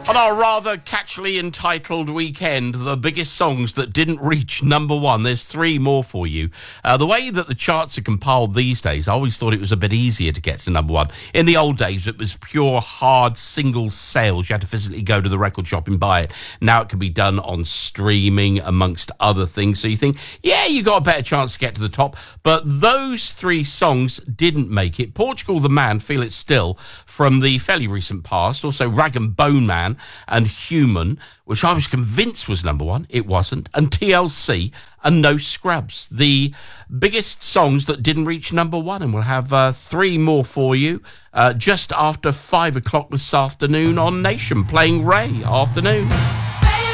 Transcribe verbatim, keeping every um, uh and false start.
On our rather catchily entitled weekend, the biggest songs that didn't reach number one. There's three more for you. Uh, the way that the charts are compiled these days, I always thought it was a bit easier to get to number one. In the old days, it was pure, hard, single sales. You had to physically go to the record shop and buy it. Now it can be done on streaming, amongst other things. So you think, yeah, you got a better chance to get to the top. But those three songs didn't make it. Portugal the Man, Feel It Still, from the fairly recent past. Also Rag and Bone Man and Human, which I was convinced was number one. It wasn't. And T L C and No Scrubs, the biggest songs that didn't reach number one. And we'll have uh, three more for you uh, just after five o'clock this afternoon on Nation, playing Ray. Afternoon.